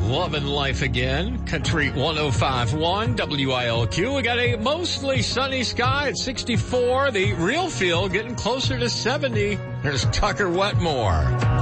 Loving life again. Country 105.1 WILQ. We got a mostly sunny sky at 64. The real feel getting closer to 70. There's Tucker Wetmore.